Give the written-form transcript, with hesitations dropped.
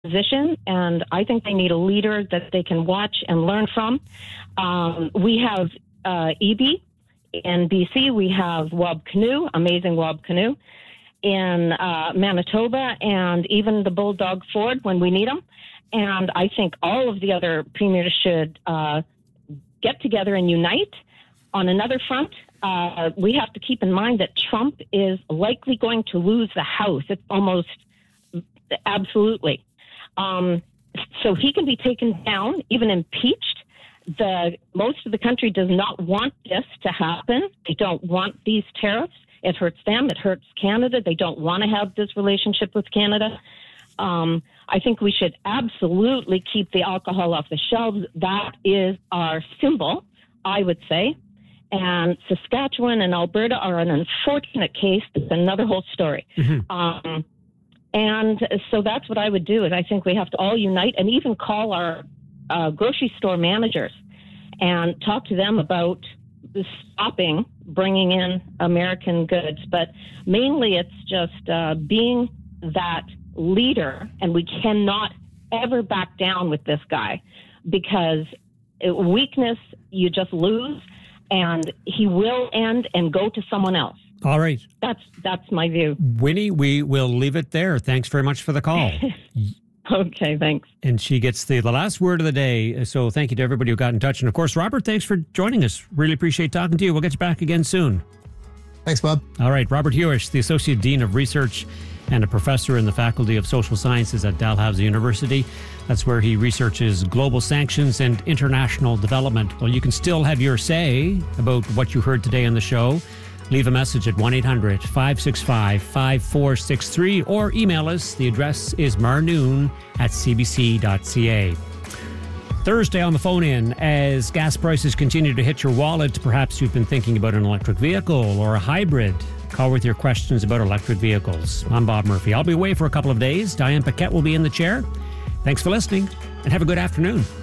position, and I think they need a leader that they can watch and learn from. We have EB in BC. We have Wab Kinew, amazing Wab Kinew, in Manitoba, and even the Bulldog Ford when we need them. And I think all of the other premiers should get together and unite. On another front, we have to keep in mind that Trump is likely going to lose the House. It's almost absolutely. So he can be taken down, even impeached. Most of the country does not want this to happen. They don't want these tariffs. It hurts them. It hurts Canada. They don't want to have this relationship with Canada. I think we should absolutely keep the alcohol off the shelves. That is our symbol, I would say. And Saskatchewan and Alberta are an unfortunate case. It's another whole story. Mm-hmm. And so that's what I would do, is I think we have to all unite and even call our grocery store managers and talk to them about stopping bringing in American goods. But mainly it's just being that leader, and we cannot ever back down with this guy, because weakness, you just lose, and he will end and go to someone else. All right. That's my view. Winnie, we will leave it there. Thanks very much for the call. Okay, thanks. And she gets the last word of the day. So thank you to everybody who got in touch. And of course, Robert, thanks for joining us. Really appreciate talking to you. We'll get you back again soon. Thanks, Bob. All right. Robert Hewish, the Associate Dean of Research and a professor in the Faculty of Social Sciences at Dalhousie University. That's where he researches global sanctions and international development. Well, you can still have your say about what you heard today on the show. Leave a message at 1-800-565-5463 or email us. The address is marnoon@cbc.ca. Thursday on the phone in, as gas prices continue to hit your wallet, perhaps you've been thinking about an electric vehicle or a hybrid. Call with your questions about electric vehicles. I'm Bob Murphy. I'll be away for a couple of days. Diane Paquette will be in the chair. Thanks for listening, and have a good afternoon.